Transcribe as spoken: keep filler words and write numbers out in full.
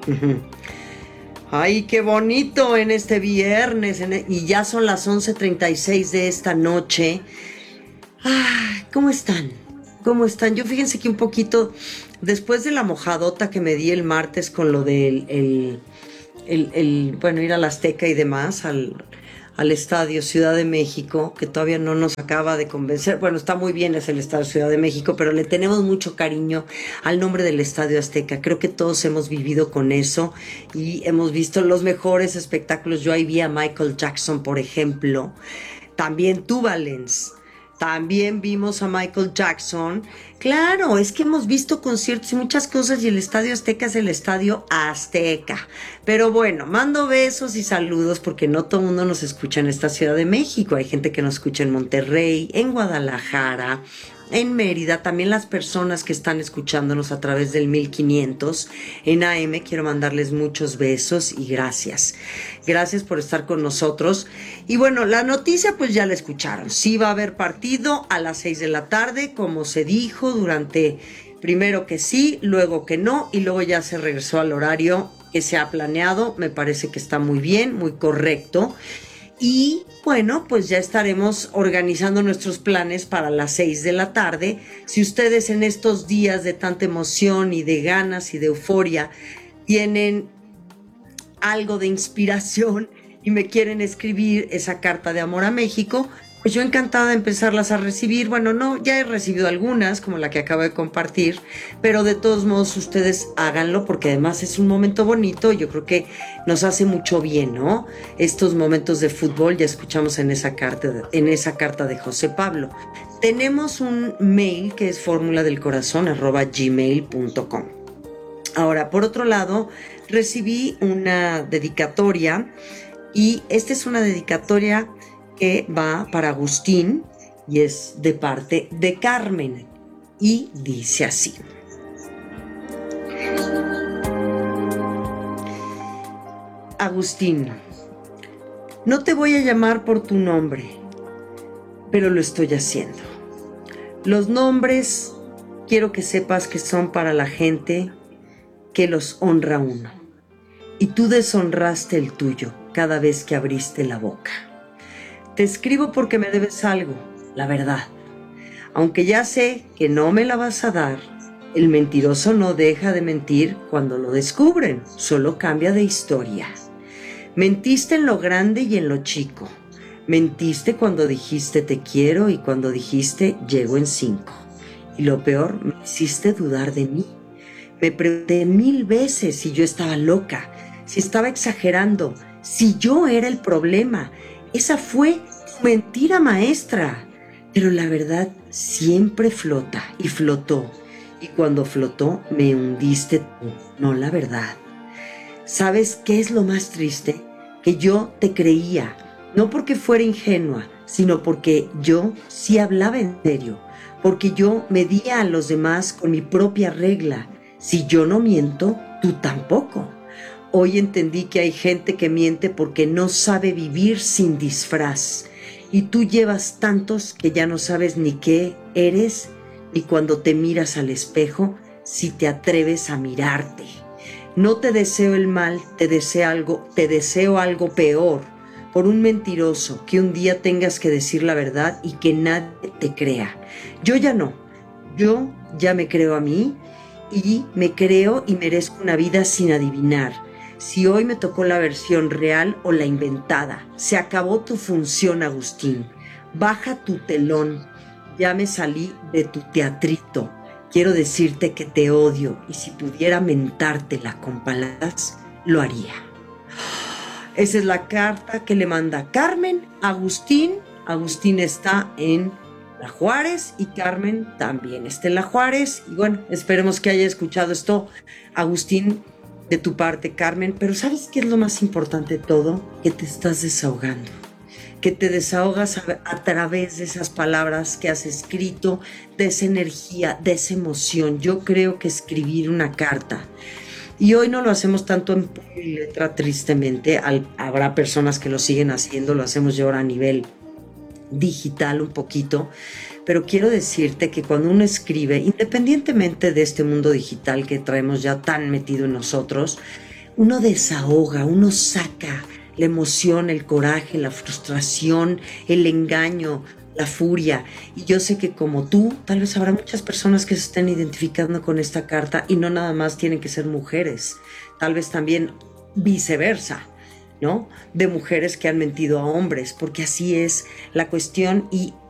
Ujú. Ay, qué bonito en este viernes, en e- y ya son las once treinta y seis de esta noche. Ay, ¿cómo están? ¿Cómo están? Yo fíjense que un poquito después de la mojadota que me di el martes con lo del el, el, el, bueno, ir al Azteca y demás, al, al estadio Ciudad de México, que todavía no nos acaba de convencer. Bueno, está muy bien, es el estadio Ciudad de México, pero le tenemos mucho cariño al nombre del Estadio Azteca. Creo que todos hemos vivido con eso y hemos visto los mejores espectáculos. Yo ahí vi a Michael Jackson, por ejemplo. También tú, Valens. También vimos a Michael Jackson. Claro, es que hemos visto conciertos y muchas cosas y el Estadio Azteca es el Estadio Azteca. Pero bueno, mando besos y saludos porque no todo el mundo nos escucha en esta Ciudad de México. Hay gente que nos escucha en Monterrey, en Guadalajara, en Mérida, también las personas que están escuchándonos a través del mil quinientos en A M, quiero mandarles muchos besos y gracias. Gracias por estar con nosotros. Y bueno, la noticia pues ya la escucharon. Sí va a haber partido a las seis de la tarde, como se dijo durante, primero que sí, luego que no, y luego ya se regresó al horario que se ha planeado. Me parece que está muy bien, muy correcto. Y bueno, pues ya estaremos organizando nuestros planes para las seis de la tarde. Si ustedes en estos días de tanta emoción y de ganas y de euforia tienen algo de inspiración y me quieren escribir esa carta de amor a México, pues yo encantada de empezarlas a recibir. Bueno, no, ya he recibido algunas, como la que acabo de compartir, pero de todos modos ustedes háganlo porque además es un momento bonito. Yo creo que nos hace mucho bien, ¿no? Estos momentos de fútbol, ya escuchamos en esa carta, en esa carta de José Pablo. Tenemos un mail que es fórmula del corazón arroba gmail punto com. Ahora, por otro lado, recibí una dedicatoria y esta es una dedicatoria que va para Agustín y es de parte de Carmen y dice así. Agustín, no te voy a llamar por tu nombre, pero lo estoy haciendo. Los nombres quiero que sepas que son para la gente que los honra uno. Y tú deshonraste el tuyo cada vez que abriste la boca. Te escribo porque me debes algo, la verdad. Aunque ya sé que no me la vas a dar, el mentiroso no deja de mentir cuando lo descubren, solo cambia de historia. Mentiste en lo grande y en lo chico. Mentiste cuando dijiste te quiero y cuando dijiste llego en cinco. Y lo peor, me hiciste dudar de mí. Me pregunté mil veces si yo estaba loca, si estaba exagerando, si yo era el problema. Esa fue tu mentira maestra. Pero la verdad siempre flota y flotó. Y cuando flotó me hundiste tú, no la verdad. ¿Sabes qué es lo más triste? Que yo te creía, no porque fuera ingenua, sino porque yo sí hablaba en serio, porque yo medía a los demás con mi propia regla. Si yo no miento, tú tampoco. Hoy entendí que hay gente que miente porque no sabe vivir sin disfraz. Y tú llevas tantos que ya no sabes ni qué eres, ni cuando te miras al espejo, si te atreves a mirarte. No te deseo el mal, te deseo algo, te deseo algo peor, por un mentiroso, que un día tengas que decir la verdad y que nadie te crea. Yo ya no, yo ya me creo a mí y me creo y merezco una vida sin adivinar. Si hoy me tocó la versión real o la inventada, se acabó tu función, Agustín. Baja tu telón, ya me salí de tu teatrito. Quiero decirte que te odio y si pudiera mentártela con palabras, lo haría. Esa es la carta que le manda Carmen a Agustín. Agustín está en La Juárez y Carmen también está en La Juárez. Y bueno, esperemos que haya escuchado esto, Agustín, de tu parte, Carmen. Pero ¿sabes qué es lo más importante de todo? Que te estás desahogando. Que te desahogas a, a través de esas palabras que has escrito, de esa energía, de esa emoción. Yo creo que escribir una carta, y hoy no lo hacemos tanto en puño y letra, tristemente, Al, habrá personas que lo siguen haciendo, lo hacemos ya ahora a nivel digital un poquito, pero quiero decirte que cuando uno escribe, independientemente de este mundo digital que traemos ya tan metido en nosotros, uno desahoga, uno saca la emoción, el coraje, la frustración, el engaño, la furia. Y yo sé que como tú, tal vez habrá muchas personas que se estén identificando con esta carta y no nada más tienen que ser mujeres, tal vez también viceversa, ¿no? De mujeres que han mentido a hombres, porque así es la cuestión y